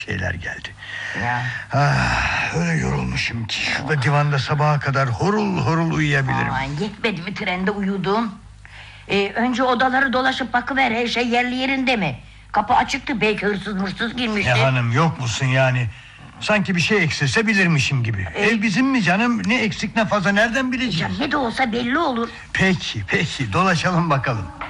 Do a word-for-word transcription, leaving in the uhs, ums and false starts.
şeyler geldi. Ya. Ah, öyle yorulmuşum ki şurada divanda sabaha kadar horul horul uyuyabilirim. Aman, yetmedi mi trende uyudun? Ee, önce odaları dolaşıp bakıver, her şey yerli yerinde mi? Kapı açıktı, belki hırsız mırsız girmişti. Ya hanım, yok musun yani? Sanki bir şey eksilse bilirmişim gibi. Ee, Ev bizim mi canım? Ne eksik ne fazla nereden bileceğim? Ya ne de olsa belli olur. Peki peki, dolaşalım bakalım.